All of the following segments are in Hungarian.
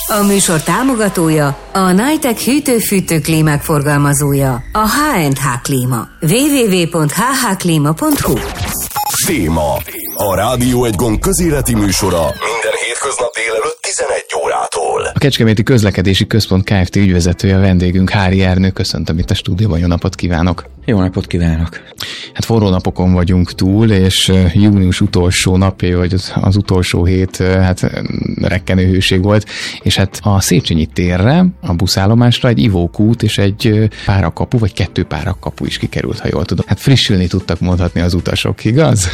A műsor támogatója a Nitec hűtő-fűtő klímák forgalmazója, a H&H Klíma. www.hhklima.hu. Téma. A Rádió Egy Gond közéleti műsora minden hétköznap délelőtt 11 órától. A Kecskeméti Közlekedési Központ Kft. Ügyvezetője a vendégünk, Hári Ernő. Köszöntöm itt a stúdióban, jó napot kívánok! Jó napot kívánok! Hát forró napokon vagyunk túl, és június utolsó napja, vagy az utolsó hét, rekkenő hőség volt, és hát a Széchenyi térre, a buszállomásra egy ivókút és egy párakapu, vagy 2 párakapu is kikerült, ha jól tudom. Hát frissülni tudtak mondhatni az utasok, igaz?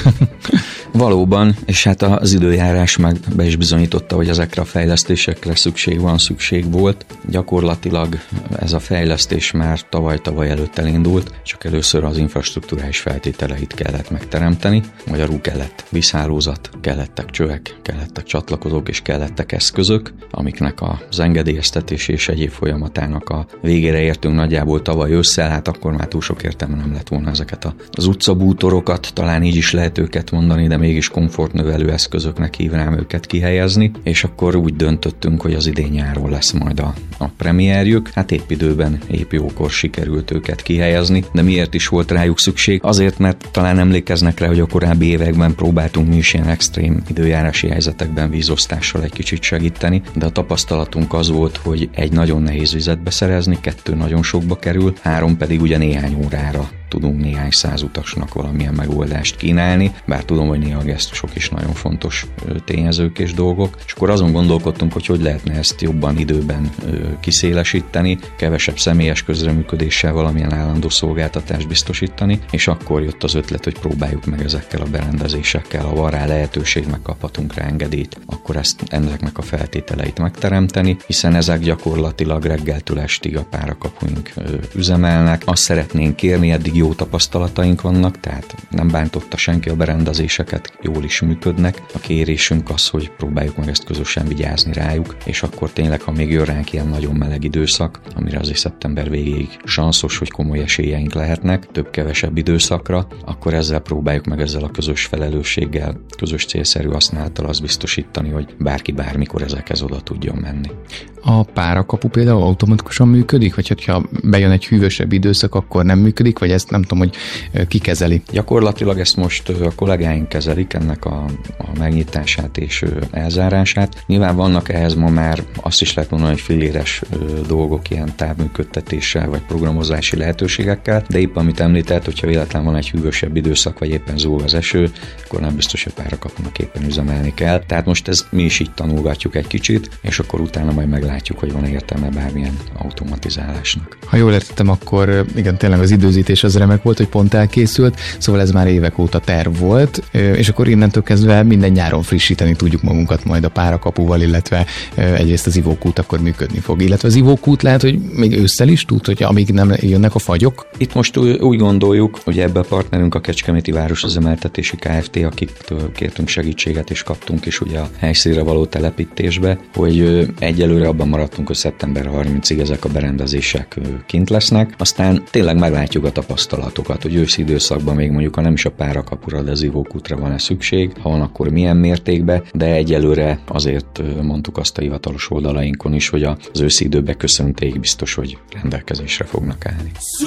Valóban, és hát az időjárás meg be is bizonyította, hogy ezekre a fejlesztésekre szükség volt. Gyakorlatilag ez a fejlesztés már tavaly előtt elindult, csak először az infrastrukturális feltételeit kellett megteremteni, magyarul kellett vízhálózat, kellettek csövek, kellettek csatlakozók és kellettek eszközök, amiknek az engedélyeztetés és egyéb folyamatának a végére értünk nagyjából tavaly ősszel, hát akkor már túl sok értelme nem lett volna ezeket az utcabútorokat, talán így is lehet őket mondani, de mégis komfortnövelő eszközöknek hívnám őket kihelyezni, és akkor úgy döntöttünk, hogy az idén nyáron lesz majd a premierjük. Hát épp időben, épp jókor sikerült őket kihelyezni, de miért is volt rájuk szükség? Azért, mert talán emlékeznek rá, hogy a korábbi években próbáltunk mi is ilyen extrém időjárási helyzetekben vízosztással egy kicsit segíteni, de a tapasztalatunk az volt, hogy 1 nagyon nehéz vizet beszerezni, 2 nagyon sokba kerül, 3 pedig ugye néhány órára tudunk néhány 100 utasnak valamilyen megoldást kínálni, bár tudom, hogy néha a gesztusok is nagyon fontos tényezők és dolgok, és akkor azon gondolkodtunk, hogy lehetne ezt jobban időben kiszélesíteni, kevesebb személyes közreműködéssel valamilyen állandó szolgáltatást biztosítani, és akkor jött az ötlet, hogy próbáljuk meg ezekkel a berendezésekkel, ha van rá lehetőség, megkaphatunk rá engedélyt, akkor ezeknek a feltételeit megteremteni, hiszen ezek gyakorlatilag reggeltől estig a párakapuink üzemelnek. Azt szeretnénk kérni, eddig jó tapasztalataink vannak, tehát nem bántotta senki a berendezéseket, jól is működnek. A kérésünk az, hogy próbáljuk meg ezt közösen vigyázni rájuk, és akkor tényleg, ha még jön ránk ilyen nagyon meleg időszak, amire azért szeptember végéig sanszos, hogy komoly esélyeink lehetnek, több-kevesebb időszakra, akkor ezzel próbáljuk meg ezzel a közös felelősséggel, közös célszerű használattal azt biztosítani, hogy bárki bármikor ezekhez oda tudjon menni. A párakapu például automatikusan működik, vagy hogyha bejön egy hűvösebb időszak, akkor nem működik, vagy ezt nem tudom, hogy ki kezeli? Gyakorlatilag ezt most a kollégáink kezelik, ennek a megnyitását és elzárását. Nyilván vannak ehhez ma már azt is lehet mondani, hogy filléres dolgok ilyen távműködtetéssel vagy programozási lehetőségekkel, de épp amit említett, hogyha véletlen van egy hűvösebb időszak, vagy éppen zúg az eső, akkor nem biztos, hogy párakapunak éppen üzemelni kell. Tehát most mi is így tanulgatjuk egy kicsit, és akkor utána majd meglátjuk, hogy van értelme bármilyen automatizálásnak. Ha jól értettem, akkor igen, tényleg az időzítés az remek volt, hogy pont elkészült, szóval ez már évek óta terv volt, és akkor innentől kezdve minden nyáron frissíteni tudjuk magunkat majd a párakapuval, illetve egyrészt az ivókút akkor működni fog. Illetve az ivókút lehet, hogy még ősszel is tud, hogy amíg nem jönnek a fagyok? Itt most úgy gondoljuk, hogy ebbe a partnerünk a Kecskeméti Városüzemeltetési Kft., akiktől kértünk segítséget és kaptunk is ugye a helyszínre való telepítésbe, hogy egyelőre abban maradtunk, hogy szeptember 30-ig ezek a berendezések kint lesznek, aztán tényleg meglátjuk a tapasztalatokat, hogy őszi időszakban még mondjuk, ha nem is a párakapura, de az ivókútra van-e szükség, ha van, akkor milyen mértékben, de egyelőre azért mondtuk azt a hivatalos oldalainkon is, hogy az őszi időbe köszönték biztos, hogy rendelkezésre fognak állni.